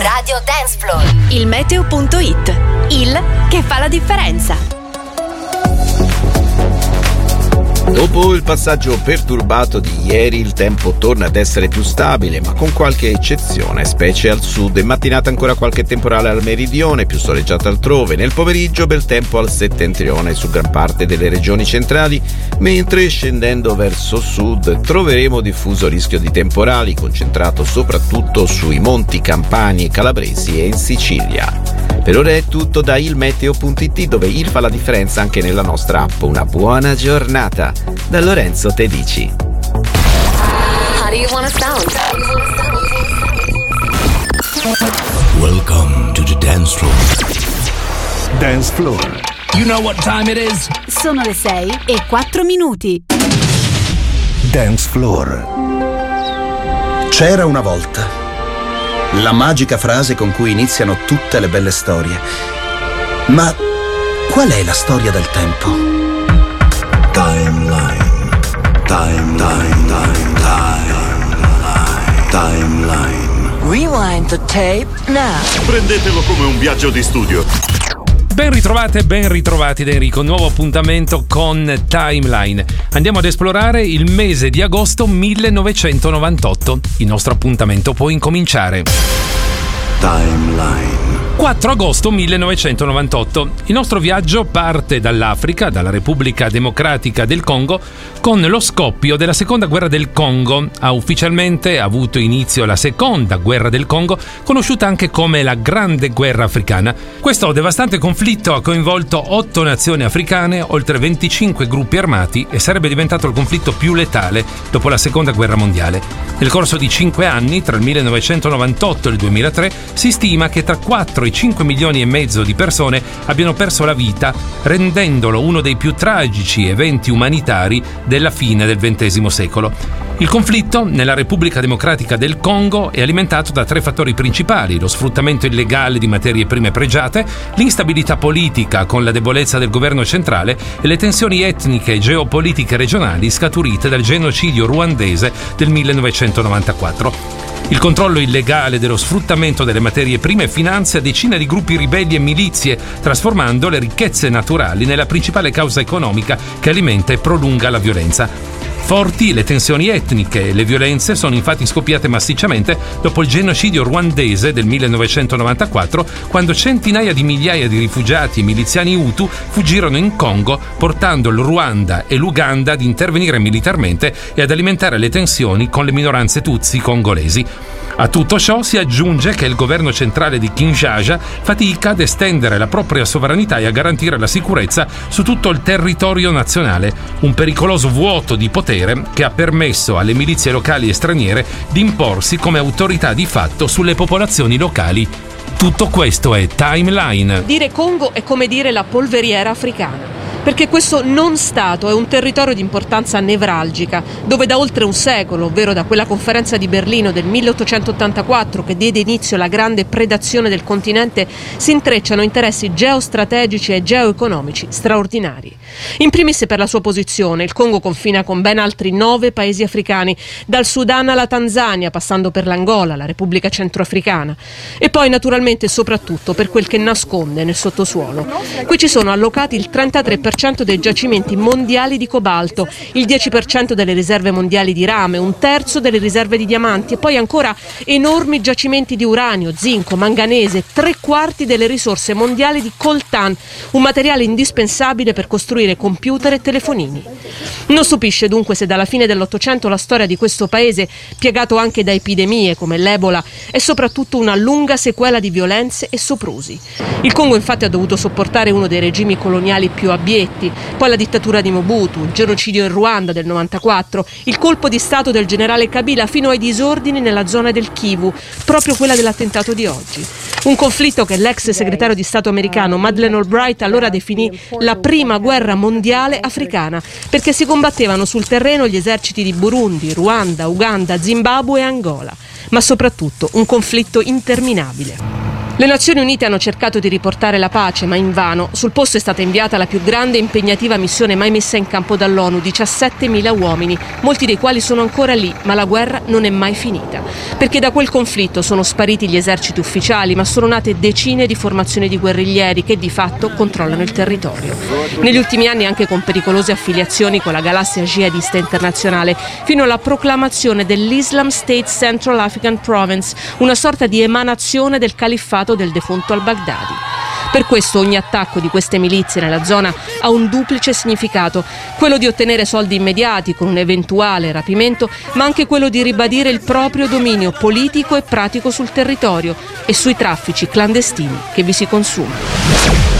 Radio Dance Floor. Il meteo.it. Il che fa la differenza. Dopo il passaggio perturbato di ieri, il tempo torna ad essere più stabile, ma con qualche eccezione, specie al sud. In mattinata ancora qualche temporale al meridione, più soleggiato altrove. Nel pomeriggio bel tempo al settentrione su gran parte delle regioni centrali, mentre scendendo verso sud troveremo diffuso rischio di temporali, concentrato soprattutto sui monti campani e calabresi e in Sicilia. Per ora è tutto da ilmeteo.it, dove il fa la differenza anche nella nostra app. Una buona giornata da Lorenzo Tedici. How do you want to sound? Welcome to the dance floor. Dance Floor. You know what time it is? Sono le 6:04. Dance Floor. C'era una volta. La magica frase con cui iniziano tutte le belle storie. Ma qual è la storia del tempo? Timeline. Rewind the tape now. Prendetelo come un viaggio di studio. Ben ritrovate, ben ritrovati da Enrico, nuovo appuntamento con Timeline. Andiamo ad esplorare il mese di agosto 1998. Il nostro appuntamento può incominciare. Timeline. 4 agosto 1998. Il nostro viaggio parte dall'Africa, dalla Repubblica Democratica del Congo, con lo scoppio della Seconda Guerra del Congo. Ha ufficialmente avuto inizio la Seconda Guerra del Congo, conosciuta anche come la Grande Guerra Africana. Questo devastante conflitto ha coinvolto 8 nazioni africane, oltre 25 gruppi armati, e sarebbe diventato il conflitto più letale dopo la Seconda Guerra Mondiale. Nel corso di 5 anni, tra il 1998 e il 2003, si stima che tra 4 e 5 milioni e mezzo di persone abbiano perso la vita, rendendolo uno dei più tragici eventi umanitari della fine del XX secolo. Il conflitto nella Repubblica Democratica del Congo è alimentato da 3 fattori principali: lo sfruttamento illegale di materie prime pregiate, l'instabilità politica con la debolezza del governo centrale e le tensioni etniche e geopolitiche regionali scaturite dal genocidio ruandese del 1994. Il controllo illegale dello sfruttamento delle materie prime finanzia decine di gruppi ribelli e milizie, trasformando le ricchezze naturali nella principale causa economica che alimenta e prolunga la violenza. Forti le tensioni etniche e le violenze sono infatti scoppiate massicciamente dopo il genocidio ruandese del 1994, quando centinaia di migliaia di rifugiati e miliziani Hutu fuggirono in Congo, portando il Ruanda e l'Uganda ad intervenire militarmente e ad alimentare le tensioni con le minoranze Tutsi congolesi. A tutto ciò si aggiunge che il governo centrale di Kinshasa fatica ad estendere la propria sovranità e a garantire la sicurezza su tutto il territorio nazionale, un pericoloso vuoto di potere che ha permesso alle milizie locali e straniere di imporsi come autorità di fatto sulle popolazioni locali. Tutto questo è Timeline. Dire Congo è come dire la polveriera africana, perché questo non stato è un territorio di importanza nevralgica, dove da oltre un secolo, ovvero da quella conferenza di Berlino del 1884 che diede inizio alla grande predazione del continente, si intrecciano interessi geostrategici e geoeconomici straordinari. In primis per la sua posizione, il Congo confina con ben altri 9 paesi africani, dal Sudan alla Tanzania, passando per l'Angola, la Repubblica Centroafricana, e poi naturalmente e soprattutto per quel che nasconde nel sottosuolo. Qui ci sono allocati il 33% dei giacimenti mondiali di cobalto, il 10% delle riserve mondiali di rame, 1/3 delle riserve di diamanti e poi ancora enormi giacimenti di uranio, zinco, manganese, 3/4 delle risorse mondiali di coltan, un materiale indispensabile per costruire computer e telefonini. Non stupisce dunque se dalla fine dell'Ottocento la storia di questo paese, piegato anche da epidemie come l'Ebola, è soprattutto una lunga sequela di violenze e soprusi. Il Congo infatti ha dovuto sopportare uno dei regimi coloniali più abietti, poi la dittatura di Mobutu, il genocidio in Ruanda del 94, il colpo di stato del generale Kabila fino ai disordini nella zona del Kivu, proprio quella dell'attentato di oggi. Un conflitto che l'ex segretario di Stato americano Madeleine Albright allora definì la prima guerra mondiale africana, perché si combattevano sul terreno gli eserciti di Burundi, Ruanda, Uganda, Zimbabwe e Angola, ma soprattutto un conflitto interminabile. Le Nazioni Unite hanno cercato di riportare la pace, ma invano. Sul posto è stata inviata la più grande e impegnativa missione mai messa in campo dall'ONU, 17.000 uomini, molti dei quali sono ancora lì, ma la guerra non è mai finita. Perché da quel conflitto sono spariti gli eserciti ufficiali, ma sono nate decine di formazioni di guerriglieri che di fatto controllano il territorio. Negli ultimi anni anche con pericolose affiliazioni con la galassia jihadista internazionale, fino alla proclamazione dell'Islam State Central African Province, una sorta di emanazione del califfato del defunto al-Baghdadi. Per questo ogni attacco di queste milizie nella zona ha un duplice significato, quello di ottenere soldi immediati con un eventuale rapimento, ma anche quello di ribadire il proprio dominio politico e pratico sul territorio e sui traffici clandestini che vi si consumano.